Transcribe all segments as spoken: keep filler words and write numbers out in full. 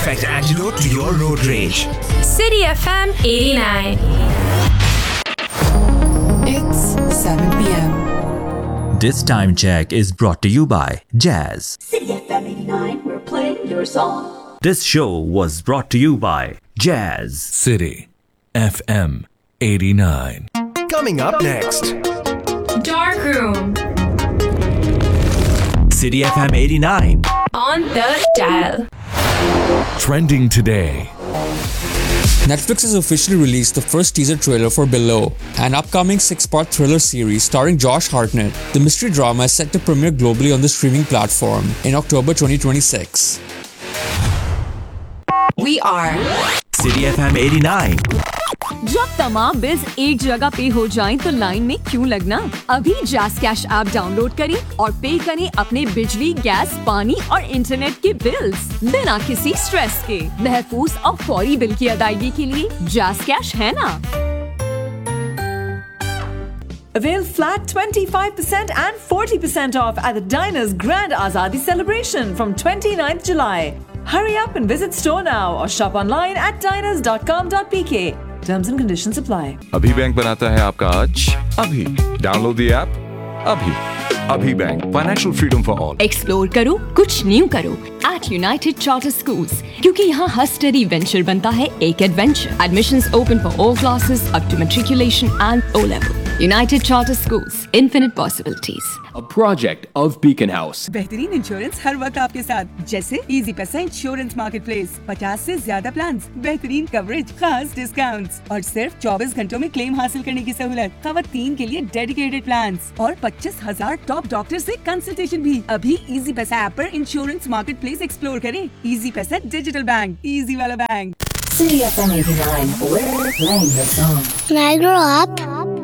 perfect antidote to your road rage. City F M eighty-nine. It's seven p.m. This time check is brought to you by Jazz. City F M eighty-nine, we're playing your song. This show was brought to you by Jazz. City F M eighty-nine. Coming up next. Dark Room City F M eighty-nine. on the dial. Trending today. Netflix has officially released the first teaser trailer for Below, an upcoming six-part thriller series starring Josh Hartnett. The mystery drama is set to premiere globally on the streaming platform in October twenty twenty-six. We are City F M eighty-nine. जब तमाम bills एक जगह पे हो जाएं तो line में क्यों लगना? अभी जैज़ कैश ऐप डाउनलोड करें और पे करें अपने बिजली, गैस, पानी और इंटरनेट के बिल्स बिना किसी स्ट्रेस के। महफूज और फौरी बिल की अदायगी के लिए जैज़ कैश है ना? Avail flat twenty-five percent and forty percent off at the Diners Grand Azadi celebration from twenty-ninth July. Hurry up and visit store now or shop online at diners dot com dot p k. Terms and conditions apply. अभी bank बनाता है आपका आज अभी download the app अभी अभी bank financial freedom for all explore करो, कुछ न्यू करो at United Charter Schools, क्योंकि यहाँ हर स्टडी वेंचर बनता है एक adventure. Admissions open for all classes up to matriculation and O level. United Charter Schools, infinite possibilities. A project of Beacon House. बेहतरीन insurance हर वक्त आपके साथ, जैसे इजी पैसा इंश्योरेंस मार्केट प्लेस, पचास से ज्यादा प्लान, बेहतरीन कवरेज, खास डिस्काउंट्स और सिर्फ चौबीस घंटों में क्लेम हासिल करने की सहूलत। खवातीन के लिए डेडिकेटेड प्लान और पच्चीस हजार टॉप डॉक्टर से कंसल्टेशन भी। अभी इजी पैसा ऐप पर इंश्योरेंस मार्केट प्लेस एक्सप्लोर करें। इजी पैसा डिजिटल बैंक, इजी वाला bank. City F M eighty-nine, we're playing your song. When I grow up,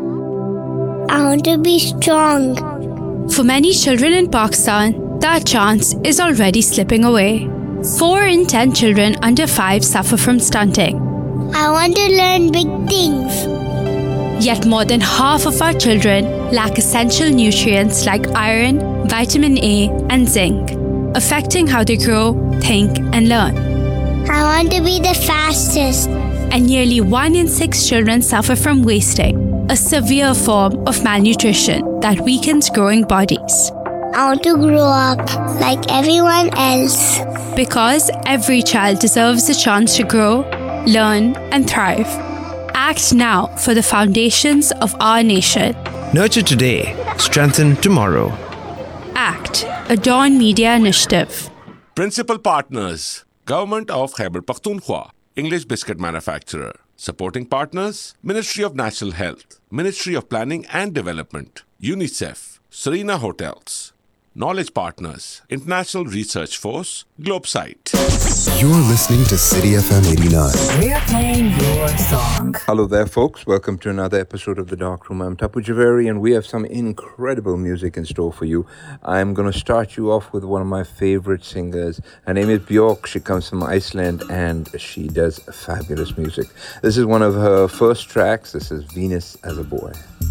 I want to be strong. For many children in Pakistan, that chance is already slipping away. Four in ten children under five suffer from stunting. I want to learn big things. Yet more than half of our children lack essential nutrients like iron, vitamin A, and zinc, affecting how they grow, think, and learn. I want to be the fastest. And nearly one in six children suffer from wasting, a severe form of malnutrition that weakens growing bodies. I want to grow up like everyone else. Because every child deserves a chance to grow, learn, and thrive. Act now for the foundations of our nation. Nurture today, strengthen tomorrow. Act, a Dawn Media initiative. Principal partners, Government of Khyber Pakhtunkhwa, English biscuit manufacturer. Supporting partners, Ministry of National Health, Ministry of Planning and Development, UNICEF, Serena Hotels. Knowledge partners, International Research Force, Globesite. You're listening to City F M eighty-nine. We're playing your song. Hello there, folks. Welcome to another episode of The Dark Room. I'm Tapu Javeri, and we have some incredible music in store for you. I'm going to start you off with one of my favorite singers. Her name is Björk. She comes from Iceland, and she does fabulous music. This is one of her first tracks. This is Venus as a Boy.